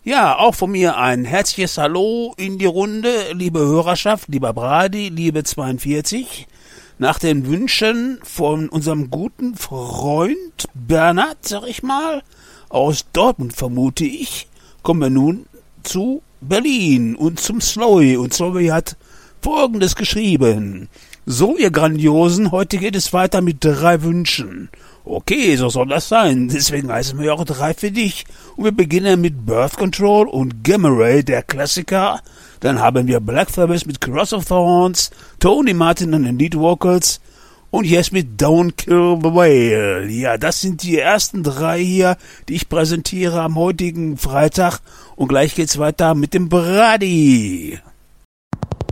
Ja, auch von mir ein herzliches Hallo in die Runde, liebe Hörerschaft, lieber Brady, liebe 42. Nach den Wünschen von unserem guten Freund Bernhard, sag ich mal, aus Dortmund vermute ich, kommen wir nun zu Berlin und zum Slowy. Und Slowy hat Folgendes geschrieben. So, ihr Grandiosen, heute geht es weiter mit 3 Wünschen. Okay, so soll das sein. Deswegen heißen wir auch 3 für dich. Und wir beginnen mit Birth Control und Gamma Ray, der Klassiker. Dann haben wir Black Sabbath mit Cross of Thorns, Tony Martin an den Lead Vocals und jetzt mit Don't Kill the Whale. Ja, das sind die ersten 3 hier, die ich präsentiere am heutigen Freitag. Und gleich geht's weiter mit dem Brady.